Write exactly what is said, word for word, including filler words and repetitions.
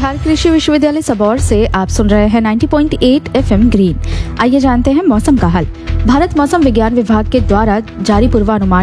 बिहार कृषि विश्वविद्यालय सबौर से आप सुन रहे हैं नब्बे पॉइंट आठ एफएम ग्रीन। आइए जानते हैं मौसम का हाल। भारत मौसम विज्ञान विभाग के द्वारा जारी पूर्वानुमान